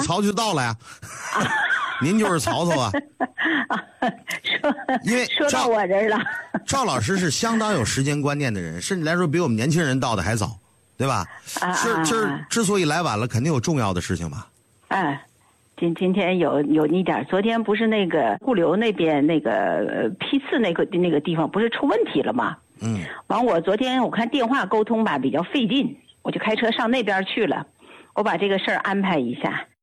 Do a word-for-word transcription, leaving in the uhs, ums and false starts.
曹就到了呀。您就是曹操啊。 说因为说到我这儿了。 赵老师是相当有时间观念的人，甚至来说比我们年轻人到的还早，对吧？ 啊是今儿之所以来晚了，肯定有重要的事情吧？ 哎，今今天有有一点，昨天不是那个固流那边那个呃批次那个那个地方不是出问题了吗？ 嗯。 完，我昨天我看电话沟通吧比较费劲，我就开车上那边去了。我把这个事儿安排一下，